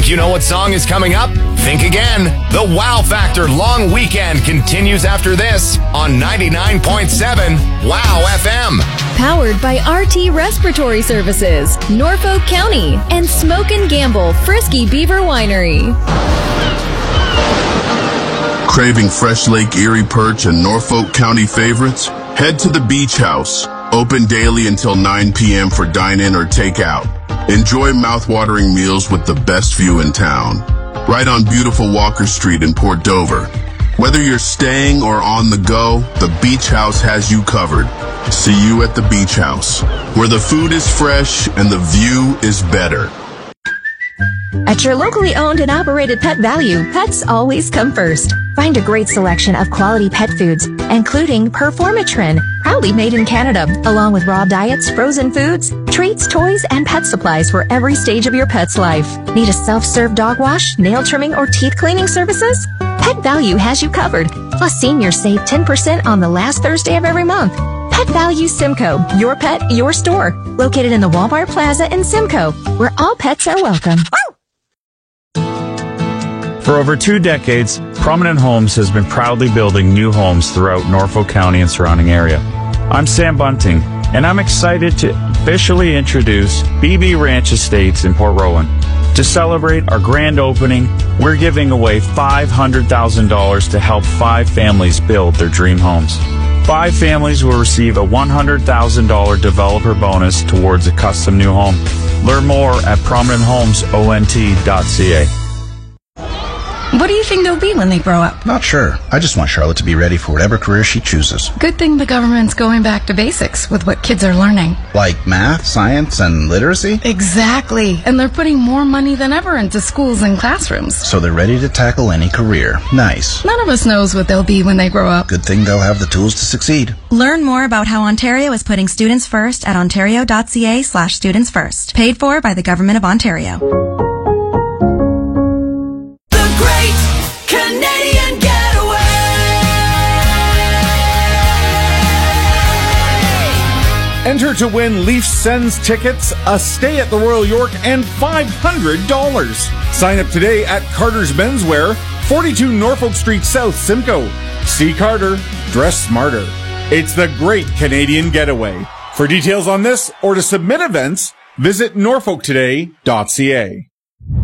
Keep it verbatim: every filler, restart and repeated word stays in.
Think you know what song is coming up? Think again. The Wow Factor Long Weekend continues after this on ninety-nine point seven Wow F M. Powered by R T Respiratory Services, Norfolk County, and Smoke and Gamble Frisky Beaver Winery. Craving fresh Lake Erie perch and Norfolk County favorites? Head to the Beach House. Open daily until nine p.m. for dine-in or takeout. Enjoy mouth-watering meals with the best view in town. Right on beautiful Walker Street in Port Dover. Whether you're staying or on the go, the Beach House has you covered. See you at the Beach House, where the food is fresh and the view is better. At your locally owned and operated Pet Value, pets always come first. Find a great selection of quality pet foods, including Performatrin, proudly made in Canada, along with raw diets, frozen foods, treats, toys, and pet supplies for every stage of your pet's life. Need a self-serve dog wash, nail trimming, or teeth cleaning services? Pet Value has you covered. Plus, seniors save ten percent on the last Thursday of every month. Pet Value Simcoe, your pet, your store. Located in the Walmart Plaza in Simcoe, where all pets are welcome. For over two decades, Prominent Homes has been proudly building new homes throughout Norfolk County and surrounding area. I'm Sam Bunting, and I'm excited to officially introduce B B Ranch Estates in Port Rowan. To celebrate our grand opening, we're giving away five hundred thousand dollars to help five families build their dream homes. Five families will receive a one hundred thousand dollars developer bonus towards a custom new home. Learn more at prominent homes O N T dot C A. What do you think they'll be when they grow up? Not sure. I just want Charlotte to be ready for whatever career she chooses. Good thing the government's going back to basics with what kids are learning. Like math, science, and literacy? Exactly. And they're putting more money than ever into schools and classrooms. So they're ready to tackle any career. Nice. None of us knows what they'll be when they grow up. Good thing they'll have the tools to succeed. Learn more about how Ontario is putting students first at ontario dot c a slash students first. Paid for by the Government of Ontario. Canadian Getaway. Enter to win Leafs Sens tickets, a stay at the Royal York, and five hundred dollars. Sign up today at Carter's Menswear, forty-two Norfolk Street South, Simcoe. See Carter, dress smarter. It's the Great Canadian Getaway. For details on this or to submit events, visit norfolk today dot c a.